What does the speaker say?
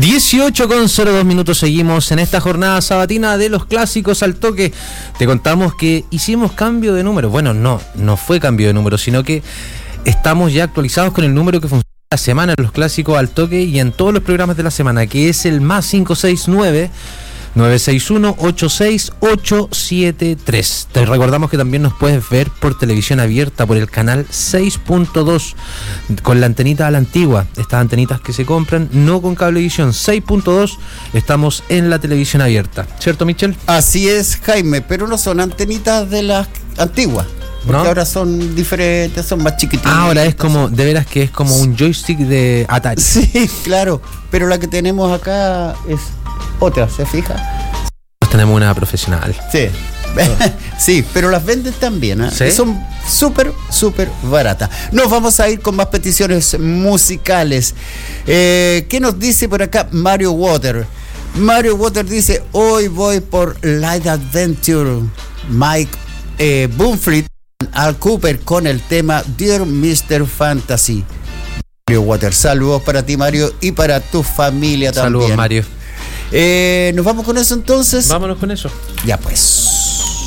18:02 seguimos en esta jornada sabatina de los clásicos al toque. Te contamos que hicimos cambio de número. Bueno, no fue cambio de número, sino que estamos ya actualizados con el número que funciona la semana en los clásicos al toque y en todos los programas de la semana, que es el más 569-961-86873. Te recordamos que también nos puedes ver por televisión abierta, por el canal 6.2, con la antenita a la antigua. Estas antenitas que se compran, no con cablevisión. 6.2, estamos en la televisión abierta. ¿Cierto, Michel? Así es, Jaime, pero no son antenitas de las antiguas. Porque ¿no? Ahora son diferentes, son más chiquititas. Ahora es como, de veras que es como un joystick de Atari. Sí, claro, pero la que tenemos acá es otra, ¿se fija? Tenemos una profesional. Sí, sí, pero las venden también, ¿eh? ¿Sí? Son súper baratas. Nos vamos a ir con más peticiones musicales. ¿Qué nos dice por acá Mario Water? Mario Water dice, hoy voy por Light Adventure, Mike Bumfleet, Al Cooper con el tema Dear Mr. Fantasy. Mario Water, saludos para ti, Mario, y para tu familia también. Saludos, Mario. ¿Nos vamos con eso entonces? Vámonos con eso. Ya pues.